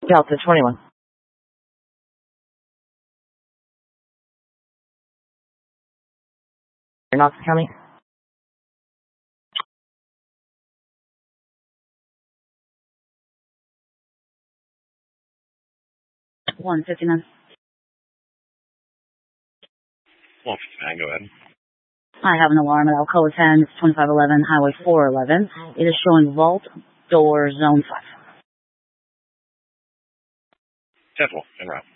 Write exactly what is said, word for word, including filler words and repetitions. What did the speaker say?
Delta twenty-one. Knox County. one fifty-nine. one fifty-nine, go ahead. I have an alarm at Alcoa ten, it's twenty-five eleven, Highway four eleven. It is showing vault door zone five. ten twelve, en route.